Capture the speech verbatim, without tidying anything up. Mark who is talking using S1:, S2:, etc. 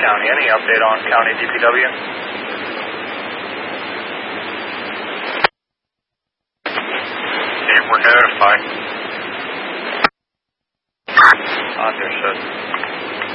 S1: County. Any update on County D P W? Okay, we're notified. Understood.